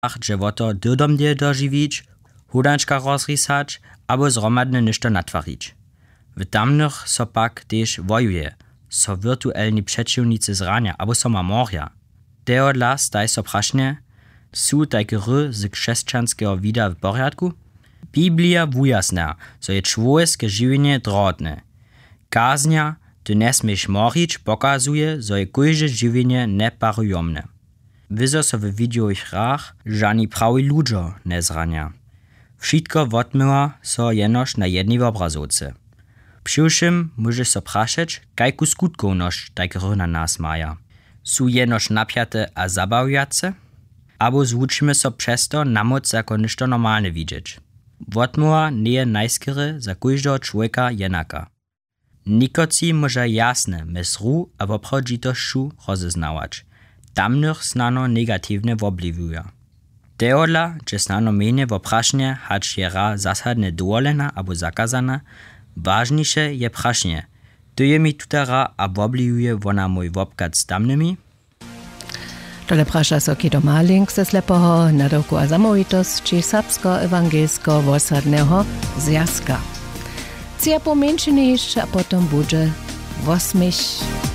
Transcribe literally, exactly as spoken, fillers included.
že woto dydomdie dožiwić, hudančka rozrisać, abo zromadne ništo natwarić. W tamnych so pak też wojuje, so wirtuelni przeciwnicy zrania, abo so ma morja. Teodla staj so prašne, su tajke ry z chrześcijanskiego vida w porядku? Biblia wujasna, so je człowieskie żywienie drotne. Kaznia, ty nie smiesz morić, pokazuje, so je kujże żywienie neparujomne. Wyzo so w widziałych rach, żani prawi ludzie nie zrania. Wszystko wotmyła so jenoż na jednej obrazowce. Przyłszym może so praszeć, kajku skutków noż tajke ry na nas maja. Su jenoż napiate a zabawiace? Abo zwučimy so přesto na moc jako ništo normalne widzieć. Wotmuła nie je najskiery za każdego człowieka jenaka. Nikoci może jasne mesru a w obchodzitościu rozeznawać. Tamnych snano negatywne wobliwuje. Teodla, że snano mienie woprasznie, hacz je ra zasadne dowolena abo zakazana, ważniejsze je prasznie. To je mi tutara a wobliwuje wona mój wopkat z tamnymi? Tole prasza so Kido Malink ze Slepoho na doku a zamovitosti Serbsko-ewangelsko-wosadnego zjazka. Cija pomenšeniš, a potom bude восьмих